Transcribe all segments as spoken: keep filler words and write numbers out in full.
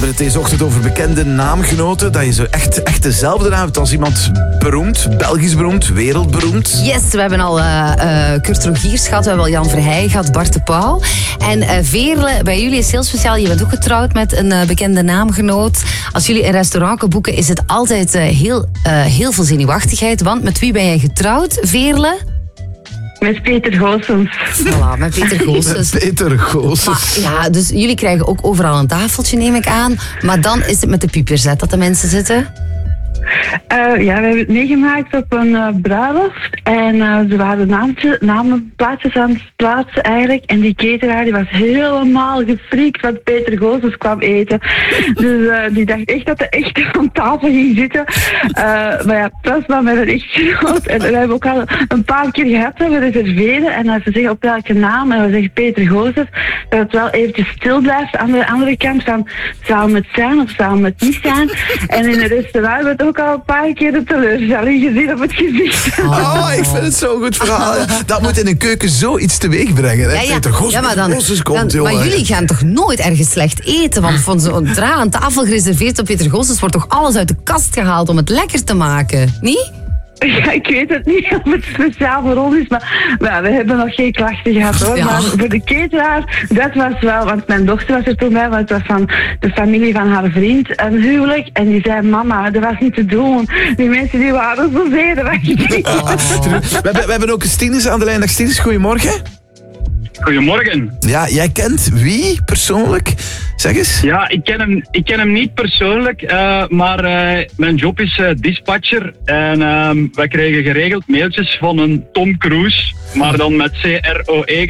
hebben het deze ochtend over bekende naamgenoten. Dat je zo echt, echt dezelfde naam hebt als iemand beroemd, Belgisch beroemd, wereldberoemd. Yes, we hebben al uh, uh, Kurt Rogiers gehad, we hebben al Jan Verheij gehad, Bart de Pauw. En uh, Veerle, bij jullie is heel speciaal. Je bent ook getrouwd met een uh, bekende naamgenoot. Als jullie een restaurant kunnen boeken, is het altijd uh, heel, uh, heel veel zenuwachtigheid. Want met wie ben jij getrouwd, Veerle? Met Peter Goossens. Voilà, met Peter Goossens. Met Peter Goossens. Ja, dus jullie krijgen ook overal een tafeltje, neem ik aan. Maar dan is het met de pieperzet dat de mensen zitten. Uh, ja, we hebben het meegemaakt op een uh, bruiloft. En uh, ze waren naamtje, namenplaatjes aan het plaatsen eigenlijk. En die cateraar die was helemaal gefreakt wat Peter Goossens kwam eten. Dus uh, die dacht echt dat hij echt aan tafel ging zitten. Uh, maar ja, dat was met een echtgenoot. En we hebben ook al een paar keer gehad dat we reserveren. En als ze zeggen op welke naam, en we zeggen Peter Goossens, dat het wel eventjes stil blijft aan de andere kant van zou het zijn of zou het niet zijn. En in het restaurant hebben we het ook al een paar keer de teleurstelling gezien op het gezicht. Oh, ik vind het zo'n goed verhaal. Dat moet in een keuken zoiets teweeg brengen. Hè? Ja, ja. Peter Goossens, Ja, maar dan, Goossens komt, dan, maar jongen. jullie gaan toch nooit ergens slecht eten? Want van zo'n dra aan tafel gereserveerd op Peter Goossens wordt toch alles uit de kast gehaald om het lekker te maken? Niet? Ja, ik weet het niet of het speciaal voor ons is, maar, maar we hebben nog geen klachten gehad hoor. Ja. Maar voor de cateraar, dat was wel, want mijn dochter was er toen bij, want het was van de familie van haar vriend, een huwelijk. En die zei, mama, dat was niet te doen. Die mensen die waren zo zenuwachtig. Oh. We, hebben, we hebben ook Stines aan de lijn. Dag Stines, goedemorgen. Goedemorgen. Ja, jij kent wie persoonlijk? Zeg eens. Ja, ik ken hem, ik ken hem niet persoonlijk, uh, maar uh, mijn job is uh, dispatcher. En uh, wij kregen geregeld mailtjes van een Tom Cruise, maar dan met C R O E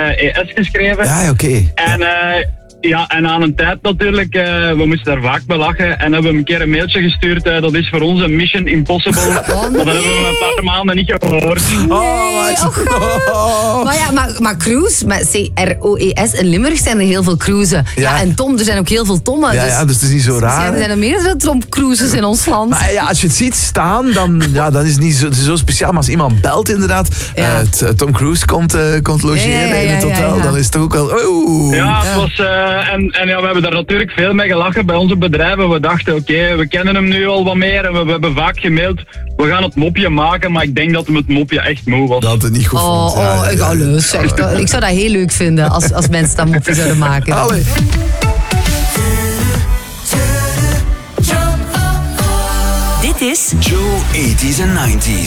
S geschreven. Ja, oké. Okay. En uh, ja, en aan een tijd natuurlijk, uh, we moesten daar vaak bij lachen en hebben we een keer een mailtje gestuurd. Uh, dat is voor ons een Mission Impossible. Oh, nee. Dat hebben we een paar maanden niet gehoord. Oh, wat... oh. Maar ja, maar, maar cruise, met C R O E S in Limburg zijn er heel veel cruisen. Ja. ja, en Tom, er zijn ook heel veel Tommen. Ja, dus, ja, dus het is niet zo raar. Er zijn er meerdere Tom Cruises in ons land. Maar ja, als je het ziet staan, dan, ja, dan is het niet zo, het is zo speciaal. Maar als iemand belt inderdaad, ja. uh, t, Tom Cruise komt, uh, komt logeren ja, ja, ja, in het hotel, ja, ja. dan is het toch ook wel... Oeh. Ja, het was, uh, en, en ja, we hebben daar natuurlijk veel mee gelachen bij onze bedrijven. We dachten, oké, okay, we kennen hem nu al wat meer en we, we hebben vaak gemaild, we gaan het mopje maken, maar ik denk dat hem het mopje echt moe was. Dat het niet goed oh, vond. Ja, oh, ja, ik, ja, leuk, zeg. Ja. Ik zou dat heel leuk vinden als, als mensen dat mopje zouden maken. Allee. Dit is Joe tachtiger en negentig.